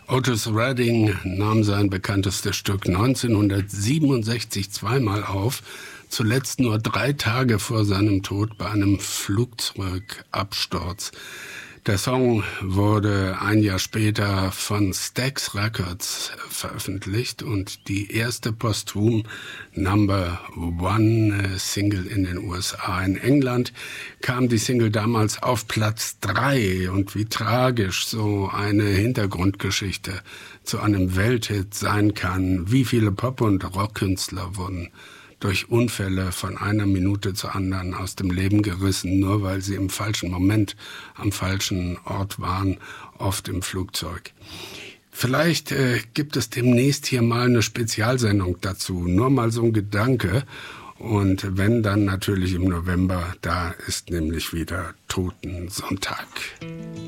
Otis Redding nahm sein bekanntestes Stück 1967 zweimal auf, zuletzt nur 3 Tage vor seinem Tod bei einem Flugzeugabsturz. Der Song wurde ein Jahr später von Stax Records veröffentlicht und die erste posthum Number One Single in den USA. In England kam die Single damals auf Platz 3 und wie tragisch so eine Hintergrundgeschichte zu einem Welthit sein kann. Wie viele Pop- und Rockkünstler wurden durch Unfälle von einer Minute zur anderen aus dem Leben gerissen, nur weil sie im falschen Moment am falschen Ort waren, oft im Flugzeug. Vielleicht gibt es demnächst hier mal eine Spezialsendung dazu, nur mal so ein Gedanke. Und wenn, dann natürlich im November, da ist nämlich wieder Totensonntag.